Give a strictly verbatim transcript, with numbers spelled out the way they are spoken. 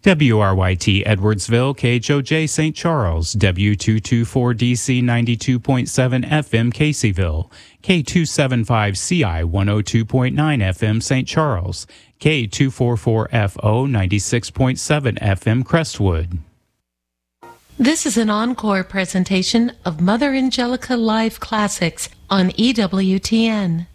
W R Y T Edwardsville, K H O J Saint Charles, W two twenty-four D C ninety-two point seven F M Caseyville, K two seventy-five C I one oh two point nine F M Saint Charles, K two forty-four F O ninety-six point seven F M Crestwood. This is an encore presentation of Mother Angelica Live Classics on E W T N.